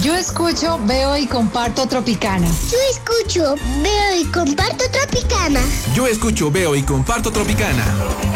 Yo escucho, veo y comparto Tropicana. Yo escucho, veo y comparto Tropicana. Yo escucho, veo y comparto Tropicana.